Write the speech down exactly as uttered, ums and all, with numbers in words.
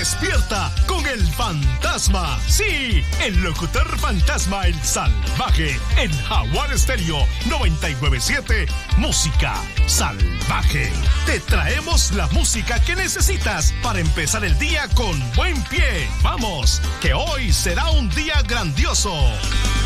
Despierta con el fantasma. Sí, el locutor fantasma, el salvaje. En Jaguar Estéreo noventa y nueve punto siete. Música salvaje. Te traemos la música que necesitas para empezar el día con buen pie. Vamos, que hoy será un día grandioso.